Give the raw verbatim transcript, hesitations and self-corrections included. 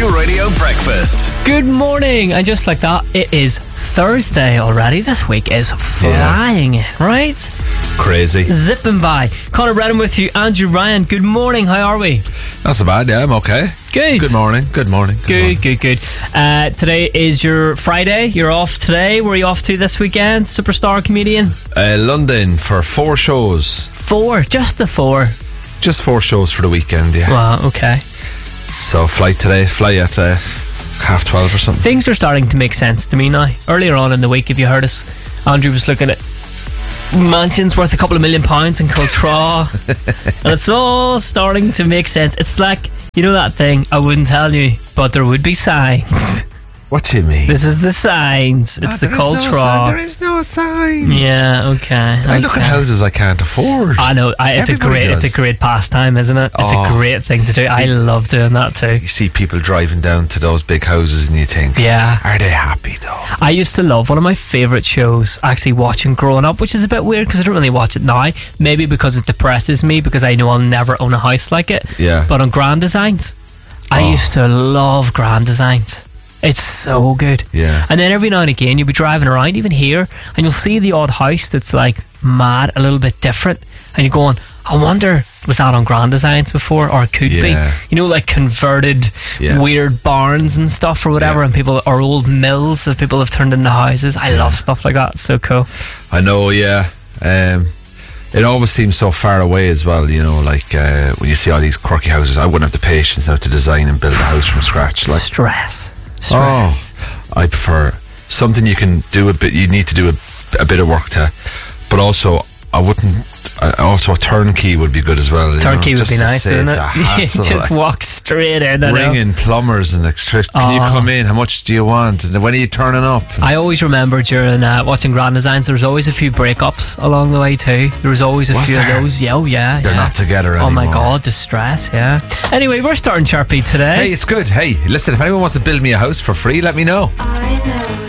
Corky Radio Breakfast. Good morning, and just like that, it is Thursday already. This week is flying, yeah. right? Crazy. Zipping by. Conor Brennan with you, Andrew Ryan. Good morning, how are we? Not so bad, yeah, I'm okay. Good. Good morning, good morning. Good, good, morning. good, good. Uh, today is your Friday. You're off today. Where are you off to this weekend, superstar comedian? Uh, London for four shows. Four? Just the four? Just four shows for the weekend, yeah. Wow, okay. So flight today, fly at uh, half twelve or something. Things are starting to make sense to me now. Earlier on in the week, if you heard us, Andrew was looking at mansions worth a couple of million pounds in Cultra, and it's all starting to make sense. It's like, you know that thing, I wouldn't tell you, but there would be signs. What do you mean? This is the signs. It's no, the Cultra. Cultra. No there is no sign. Yeah, okay. I okay. look at houses I can't afford. I know. I, it's Everybody a great. does. It's a great pastime, isn't it? It's Oh. a great thing to do. I love doing that too. You see people driving down to those big houses and you think, Yeah. are they happy though? I used to love one of my favourite shows actually watching growing up, which is a bit weird because I don't really watch it now. Maybe because it depresses me because I know I'll never own a house like it. Yeah. But on Grand Designs, I Oh. used to love Grand Designs. It's so good. Yeah. And then every now and again you'll be driving around, even here, and you'll see the odd house that's like mad, a little bit different, and you're going, I wonder, was that on Grand Designs before, or it could Yeah. be, you know, like converted Yeah. weird barns and stuff or whatever, Yeah. and people, or old mills that people have turned into houses. I love stuff like that. It's so cool. I know, yeah. Um, it always seems so far away as well, you know, like uh, when you see all these quirky houses. I wouldn't have the patience now to design and build a house from scratch. Like, Stress. Stress. Oh, I prefer something you can do a bit. You need to do a, a bit of work to, but also I wouldn't. Uh, also, a turnkey would be good as well. Turnkey you know, would be just to nice, save wouldn't it? the hassle, Just like, walk straight in. I know. ringing plumbers and electricity. Can you Oh. come in? How much do you want? And when are you turning up? I always remember during uh, watching Grand Designs, there was always a few breakups along the way too. There was always a Was few there? of those. Yeah, oh yeah. They're yeah. not together Oh anymore. my god, the stress. Yeah. Anyway, we're starting chirpy today. Hey, it's good. Hey, listen, if anyone wants to build me a house for free, let me know. I know